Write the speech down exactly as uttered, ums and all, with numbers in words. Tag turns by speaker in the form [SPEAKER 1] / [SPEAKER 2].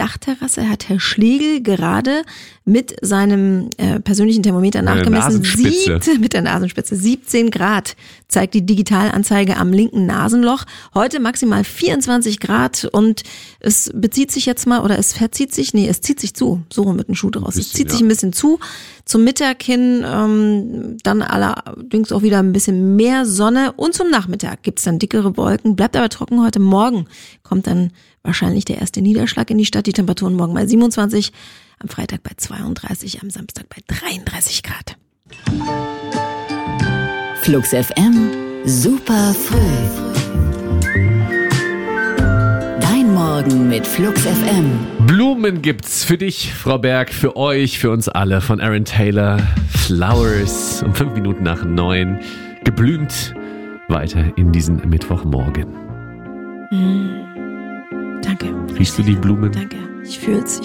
[SPEAKER 1] Dachterrasse hat Herr Schlegel gerade mit seinem äh, persönlichen Thermometer nachgemessen. Siebzehn, mit der Nasenspitze. siebzehn Grad zeigt die Digitalanzeige am linken Nasenloch. Heute maximal vierundzwanzig Grad und es bezieht sich jetzt mal, oder es verzieht sich, nee, es zieht sich zu. So rum mit dem Schuh draus. Bisschen, es zieht ja. sich ein bisschen zu. Zum Mittag hin ähm, dann allerdings auch wieder ein bisschen mehr Sonne und zum Nachmittag gibt's dann dickere Wolken, bleibt aber trocken. Heute Morgen kommt dann wahrscheinlich der erste Niederschlag in die Stadt. Die Temperaturen morgen bei siebenundzwanzig, am Freitag bei zweiunddreißig, am Samstag bei dreiunddreißig Grad.
[SPEAKER 2] Flux F M, super früh. Dein Morgen mit Flux F M.
[SPEAKER 3] Blumen gibt's für dich, Frau Berg, für euch, für uns alle, von Aaron Taylor. Flowers um fünf Minuten nach neun. Geblümt weiter in diesen Mittwochmorgen.
[SPEAKER 1] Mm. Danke.
[SPEAKER 3] Riechst du die Blumen?
[SPEAKER 1] Danke. Ich fühl's.